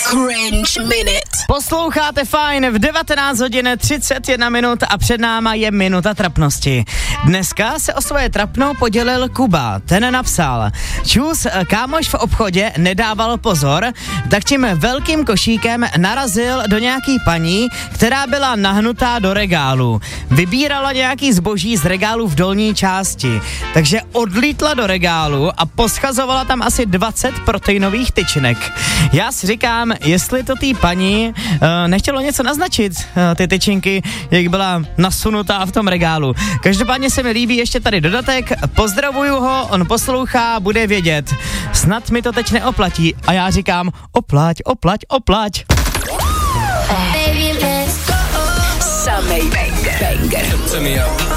Cringe Minute. Posloucháte fajn v 19 hodin 31 minut a před náma je minuta trapnosti. Dneska se o svoje trapno podělil Kuba. Ten napsal: čus, kámoš v obchodě nedával pozor, tak tím velkým košíkem narazil do nějaký paní, která byla nahnutá do regálu. Vybírala nějaký zboží z regálu v dolní části, takže odlítla do regálu a poschazovala tam asi 20 proteinových tyčinek. Já si říkám, jestli to té paní nechtělo něco naznačit, ty tyčinky, jak byla nasunutá v tom regálu. Každopádně se mi líbí ještě tady dodatek, pozdravuju ho, on poslouchá, bude vědět. Snad mi to teď neoplatí a já říkám, oplať, oplať, oplať. Samej banger.